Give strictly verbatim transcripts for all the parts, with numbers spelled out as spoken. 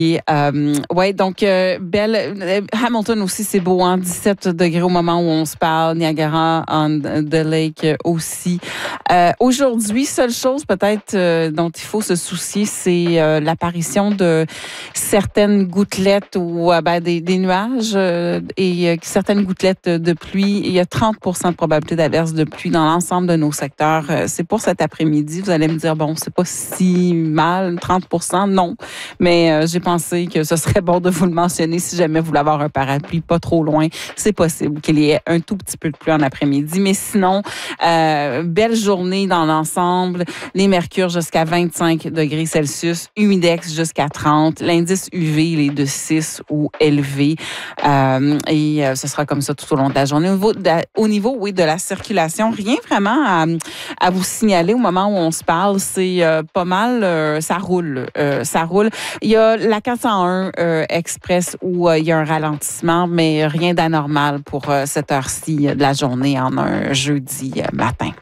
Et, euh, ouais, donc, euh, belle. euh, Hamilton aussi, c'est beau, hein? dix-sept degrés au moment où on se parle. Niagara on the Lake euh, aussi. Euh, aujourd'hui, seule chose peut-être euh, dont il faut se soucier, c'est euh, l'apparition de certaines gouttelettes ou euh, ben, des, des nuages euh, et euh, certaines gouttelettes de pluie. Il y a trente pour cent de probabilité d'averse de pluie dans l'ensemble de nos secteurs. Euh, c'est pour cet après-midi. Vous allez me dire, bon, c'est pas si mal, trente pour cent, non. Mais euh, j'ai pensé que ce serait bon de vous le mentionner si jamais vous voulez avoir un parapluie pas trop loin. C'est possible qu'il y ait un tout petit peu de pluie en après-midi. Mais sinon, euh, belle journée dans l'ensemble. Les mercures jusqu'à vingt-cinq degrés Celsius, humidex jusqu'à trente. L'indice U V, il est de six ou élevé. Euh, et euh, ce sera comme ça tout au long de la journée. Au niveau, de, au niveau oui, de la circulation, rien vraiment à, à vous signaler au moment où on se parle. C'est euh, pas mal, euh, ça roule. Euh, ça roule. Il y a la quatre cent un euh, Express où euh, il y a un ralentissement, mais rien d'anormal pour euh, cette heure-ci de la journée en un jeudi euh, matin.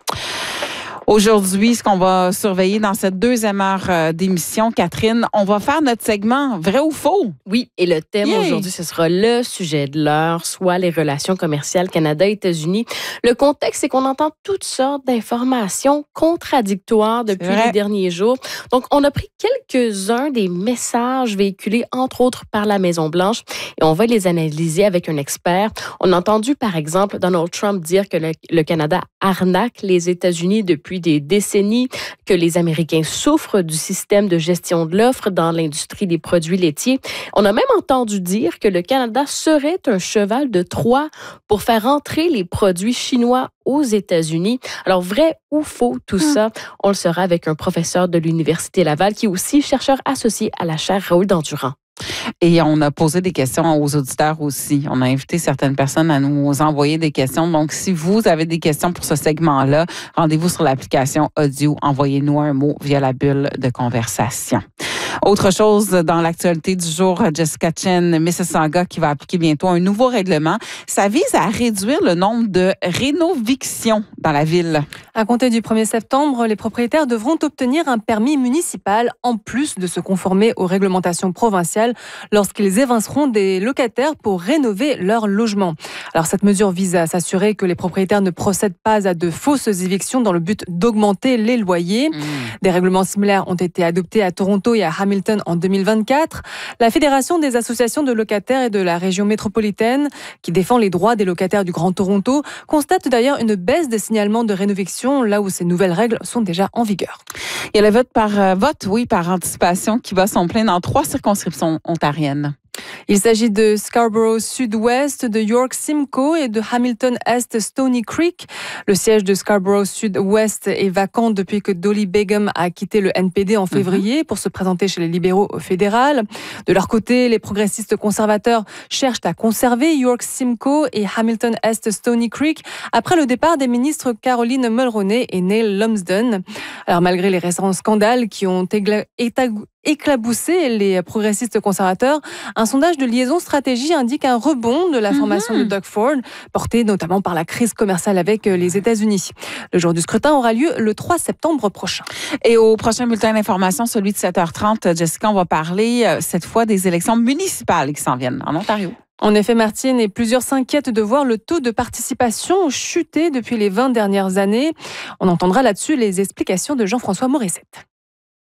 Aujourd'hui, ce qu'on va surveiller dans cette deuxième heure euh, d'émission, Catherine, on va faire notre segment vrai ou faux. Oui, et le thème Yeah. aujourd'hui, ce sera le sujet de l'heure, soit les relations commerciales Canada-États-Unis. Le contexte, c'est qu'on entend toutes sortes d'informations contradictoires depuis les derniers jours. Donc, on a pris quelques-uns des messages véhiculés, entre autres, par la Maison-Blanche, et on va les analyser avec un expert. On a entendu, par exemple, Donald Trump dire que le, le Canada arnaque les États-Unis depuis des décennies, que les Américains souffrent du système de gestion de l'offre dans l'industrie des produits laitiers. On a même entendu dire que le Canada serait un cheval de Troie pour faire entrer les produits chinois aux États-Unis. Alors, vrai ou faux, tout mmh. ça, on le saura avec un professeur de l'Université Laval qui est aussi chercheur associé à la chaire Raoul Dandurand. Et on a posé des questions aux auditeurs aussi. On a invité certaines personnes à nous envoyer des questions. Donc, si vous avez des questions pour ce segment-là, rendez-vous sur l'application audio. Envoyez-nous un mot via la bulle de conversation. Autre chose dans l'actualité du jour, Jessica Chen, Mississauga, qui va appliquer bientôt un nouveau règlement. Ça vise à réduire le nombre de rénovictions dans la ville. À compter du premier septembre, les propriétaires devront obtenir un permis municipal en plus de se conformer aux réglementations provinciales lorsqu'ils évinceront des locataires pour rénover leur logement. Alors cette mesure vise à s'assurer que les propriétaires ne procèdent pas à de fausses évictions dans le but d'augmenter les loyers. Mmh. Des règlements similaires ont été adoptés à Toronto et à Hamilton en deux mille vingt-quatre. La Fédération des associations de locataires et de la région métropolitaine, qui défend les droits des locataires du Grand Toronto, constate d'ailleurs une baisse des signalements de rénoviction là où ces nouvelles règles sont déjà en vigueur. Il y a le vote par euh, vote, oui, par anticipation qui va s'en plein dans trois circonscriptions ontariennes. Il s'agit de Scarborough Sud-Ouest, de York Simcoe et de Hamilton Est Stony Creek. Le siège de Scarborough Sud-Ouest est vacant depuis que Dolly Begum a quitté le N P D en février mm-hmm. pour se présenter chez les libéraux fédérales. De leur côté, les progressistes conservateurs cherchent à conserver York Simcoe et Hamilton Est Stony Creek après le départ des ministres Caroline Mulroney et Neil Lumsden. Alors malgré les récents scandales qui ont égla- étag- éclaboussé les progressistes conservateurs, un sondage de Liaison Stratégie indique un rebond de la formation mm-hmm. de Doug Ford, porté notamment par la crise commerciale avec les États-Unis. Le jour du scrutin aura lieu le trois septembre prochain. Et au prochain bulletin d'information, celui de sept heures trente, Jessica, on va parler cette fois des élections municipales qui s'en viennent en Ontario. En effet, Martine, et plusieurs s'inquiètent de voir le taux de participation chuter depuis les vingt dernières années. On entendra là-dessus les explications de Jean-François Morissette.